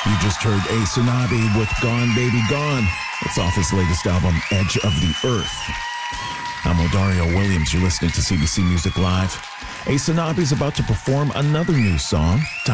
You just heard Ace Sanabi with Gone Baby Gone. It's off his latest album, Edge of the Earth. I'm Odario Williams. You're listening to CBC Music Live. Ace Sanabi's about to perform another new song